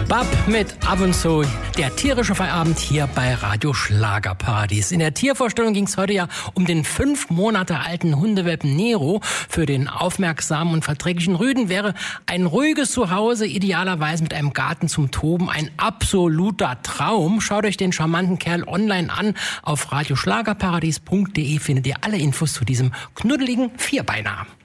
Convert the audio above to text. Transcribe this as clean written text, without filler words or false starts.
Bab mit Ab und zu, der tierische Feierabend hier bei Radio Schlagerparadies. In der Tiervorstellung ging es heute ja um den 5 Monate alten Hundewelpen Nero. Für den aufmerksamen und verträglichen Rüden wäre ein ruhiges Zuhause, idealerweise mit einem Garten zum Toben, ein absoluter Traum. Schaut euch den charmanten Kerl online an. Auf radioschlagerparadies.de findet ihr alle Infos zu diesem knuddeligen Vierbeiner.